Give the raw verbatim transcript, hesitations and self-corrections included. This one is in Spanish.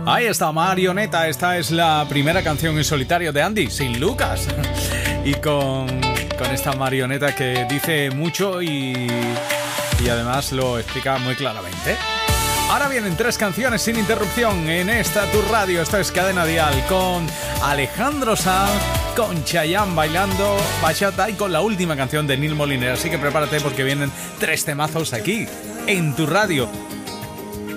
Ahí está Marioneta, esta es la primera canción en solitario de Andy, sin Lucas. Y con, con esta marioneta que dice mucho y, y además lo explica muy claramente. Ahora vienen tres canciones sin interrupción en esta Tu Radio. Esto es Cadena Dial con Alejandro Sanz, con Chayanne bailando bachata y con la última canción de Neil Moliner. Así que prepárate porque vienen tres temazos aquí en Tu Radio.